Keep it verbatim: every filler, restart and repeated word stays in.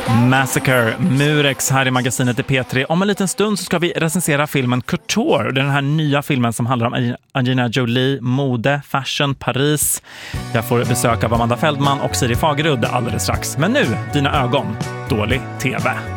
Massacre, Murex här i magasinet i P tre. Om en liten stund så ska vi recensera filmen Couture. Det är den här nya filmen som handlar om Angelina Jolie, mode, fashion, Paris. Jag får besök av Amanda Feldman och Siri Fagerud alldeles strax. Men nu, dina ögon, dålig tv.